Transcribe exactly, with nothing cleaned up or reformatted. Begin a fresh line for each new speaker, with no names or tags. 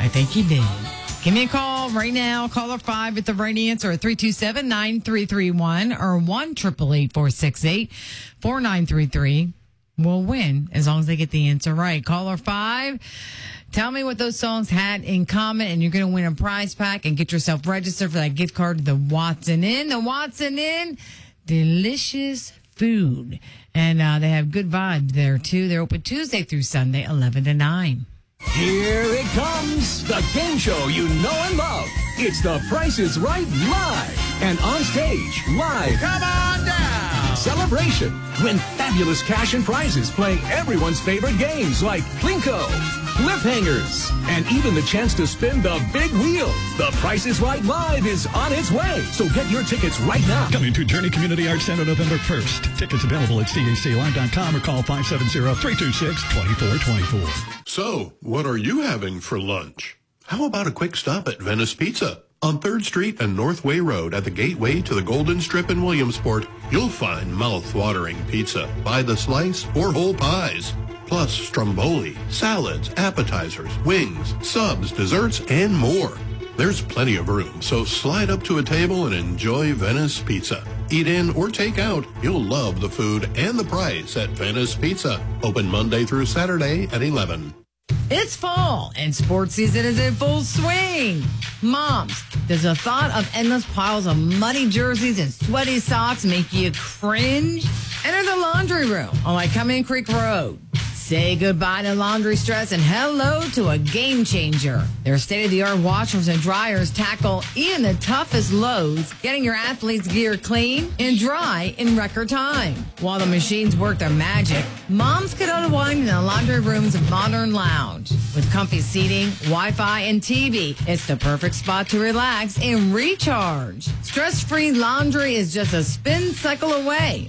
I think he did. Give me a call right now. Caller five at the right answer at three two seven, nine three three one or one eight eight eight, four six eight, four nine three three. Will win as long as they get the answer right. Caller five, tell me what those songs had in common, and you're going to win a prize pack and get yourself registered for that gift card to the Watson Inn. The Watson Inn, delicious food. And uh, they have good vibes there, too. They're open Tuesday through Sunday, eleven to nine.
Here it comes, the game show you know and love. It's The Price is Right Live. And on stage, live.
Come on down.
Celebration. Win fabulous cash and prizes playing everyone's favorite games like Plinko, Cliffhangers, and even the chance to spin the big wheel. The Price is Right Live is on its way. So get your tickets right now.
Coming to Journey Community Arts Center November first. Tickets available at C A C live dot com or call five seven zero, three two six, two four two four.
So, what are you having for lunch? How about a quick stop at Venice Pizza? On third Street and Northway Road at the gateway to the Golden Strip in Williamsport, you'll find mouth-watering pizza by the slice or whole pies. Plus stromboli, salads, appetizers, wings, subs, desserts, and more. There's plenty of room, so slide up to a table and enjoy Venice Pizza. Eat in or take out. You'll love the food and the price at Venice Pizza. Open Monday through Saturday at eleven.
It's fall, and sports season is in full swing. Moms, does the thought of endless piles of muddy jerseys and sweaty socks make you cringe? Enter the laundry room on Lycoming Creek Road. Say goodbye to laundry stress and hello to a game changer. Their state-of-the-art washers and dryers tackle even the toughest loads, getting your athletes' gear clean and dry in record time. While the machines work their magic, moms can unwind in the laundry room's modern lounge. With comfy seating, Wi-Fi, and T V, it's the perfect spot to relax and recharge. Stress-free laundry is just a spin cycle away.